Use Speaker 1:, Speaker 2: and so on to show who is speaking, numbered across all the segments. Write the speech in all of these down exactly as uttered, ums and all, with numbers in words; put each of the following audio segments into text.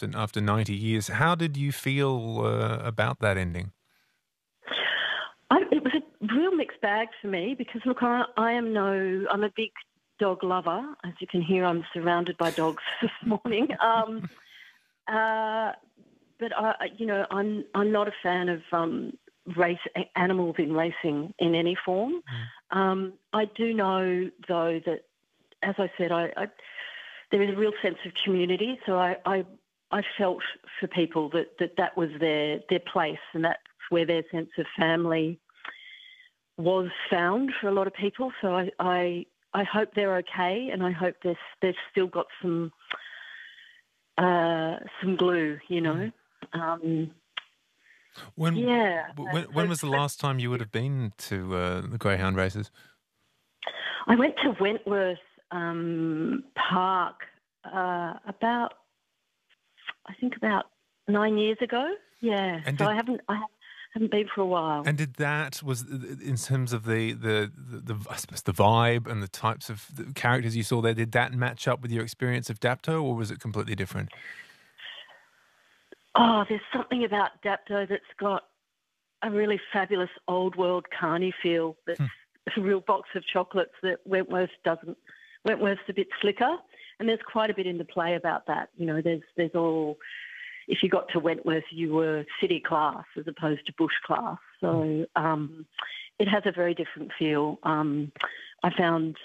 Speaker 1: after after ninety years. How did you feel uh, about that ending?
Speaker 2: I, it was a real mixed bag for me because, look, I, I am no, I'm a big dog lover. As you can hear, I'm surrounded by dogs this morning. Um, uh, but I, you know, I'm I'm not a fan of um, race animals in racing in any form. Mm. Um, I do know though that, as I said, I, I there is a real sense of community. So I, I I felt for people that that, that was their their place, and that's where their sense of family was found for a lot of people. So I, I, I hope they're okay, and I hope they've, they've still got some uh, some glue, you know. Um,
Speaker 1: when,
Speaker 2: yeah.
Speaker 1: When, when was the last time you would have been to uh, the greyhound races?
Speaker 2: I went to Wentworth um, Park uh, about, I think about nine years ago. Yeah.
Speaker 1: And
Speaker 2: so
Speaker 1: did...
Speaker 2: I haven't. I haven't haven't been for a while.
Speaker 1: And did that, was in terms of the, the, the, the I suppose, the vibe and the types of the characters you saw there, did that match up with your experience of Dapto, or was it completely different?
Speaker 2: Oh, there's something about Dapto that's got a really fabulous old world carny feel that's hmm. a real box of chocolates that Wentworth doesn't. Wentworth's a bit slicker, and there's quite a bit in the play about that. You know, there's there's all... If you got to Wentworth, you were city class as opposed to bush class. So um, it has a very different feel. Um, I found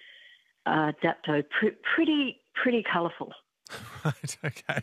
Speaker 2: uh, Dapto pr- pretty pretty colourful.
Speaker 1: Right, okay.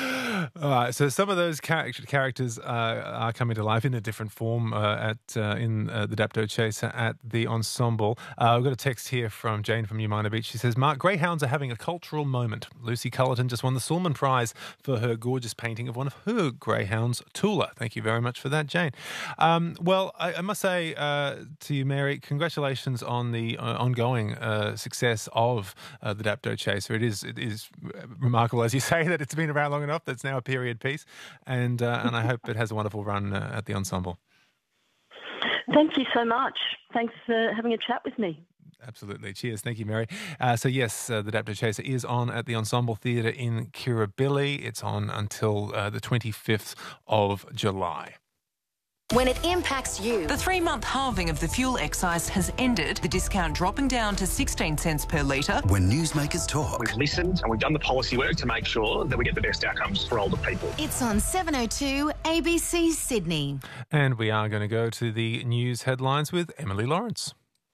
Speaker 1: All right, so some of those character characters uh, are coming to life in a different form uh, at uh, in uh, the Dapto Chase at the Ensemble. Uh, I've got a text here from Jane from New Minor Beach. She says, Mark, greyhounds are having a cultural moment. Lucy Cullerton just won the Sulman Prize for her gorgeous painting of one of her greyhounds, Tula. Thank you very much for that, Jane. Um, well, I, I must say uh, to you, Mary, congratulations on the uh, ongoing uh, success of uh, the Dapto Chaser. It is, it is remarkable, as you say, that it's been around long enough that it's now a period piece, and uh, and I hope it has a wonderful run uh, at the Ensemble.
Speaker 2: Thank you so much. Thanks for having a chat with me.
Speaker 1: Absolutely. Cheers. Thank you, Mary. Uh, so, yes, uh, the Dapto Chaser is on at the Ensemble Theatre in Kirribilli. It's on until uh, the twenty-fifth of July.
Speaker 3: When it impacts you.
Speaker 4: The three-month halving of the fuel excise has ended, the discount dropping down to sixteen cents per litre.
Speaker 5: When newsmakers talk.
Speaker 6: We've listened and we've done the policy work to make sure that we get the best outcomes for older people.
Speaker 3: It's on seven oh two A B C Sydney.
Speaker 1: And we are going to go to the news headlines with Emily Lawrence.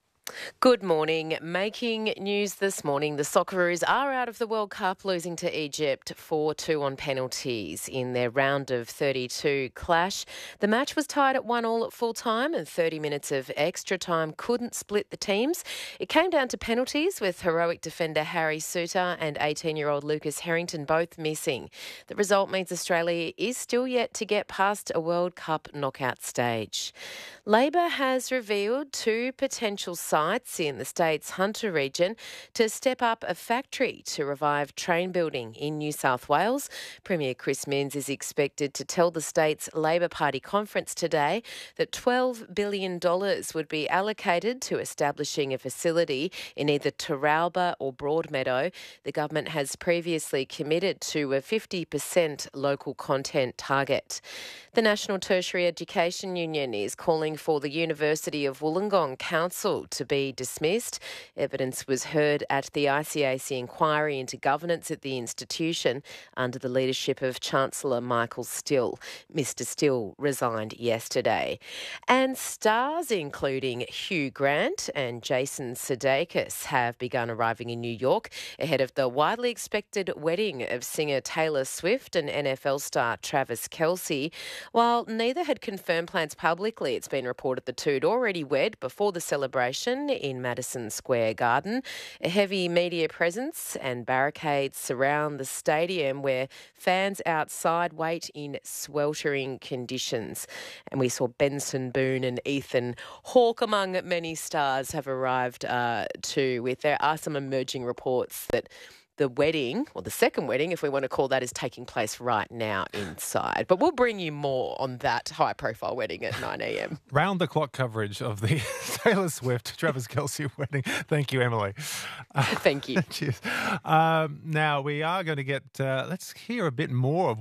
Speaker 7: Good morning. Making news this morning, the Socceroos are out of the World Cup, losing to Egypt four two on penalties in their round of thirty-two clash. The match was tied at one all at full time, and thirty minutes of extra time couldn't split the teams. It came down to penalties, with heroic defender Harry Suter and eighteen-year-old Lucas Harrington both missing. The result means Australia is still yet to get past a World Cup knockout stage. Labor has revealed two potential sites in the state's Hunter region to step up a factory to revive train building in New South Wales. Premier Chris Minns is expected to tell the state's Labor Party conference today that twelve billion dollars would be allocated to establishing a facility in either Teralba or Broadmeadow. The government has previously committed to a fifty percent local content target. The National Tertiary Education Union is calling for the University of Wollongong Council to be dismissed. Evidence was heard at the I C A C inquiry into governance at the institution under the leadership of Chancellor Michael Still. Mister Still resigned yesterday. And stars including Hugh Grant and Jason Sudeikis have begun arriving in New York ahead of the widely expected wedding of singer Taylor Swift and N F L star Travis Kelce. While neither had confirmed plans publicly, it's been reported the two'd already wed before the celebration in Madison Square Garden. A heavy media presence and barricades surround the stadium where fans outside wait in sweltering conditions. And we saw Benson Boone and Ethan Hawke, among many stars, have arrived uh, too, with there are some emerging reports that the wedding, or the second wedding, if we want to call that, is taking place right now inside. But we'll bring you more on that high-profile wedding at nine a.m.
Speaker 1: Round-the-clock coverage of the Taylor Swift, Travis Kelce wedding. Thank you, Emily. Uh,
Speaker 7: Thank you.
Speaker 1: Cheers. Um, now, we are going to get, uh, let's hear a bit more of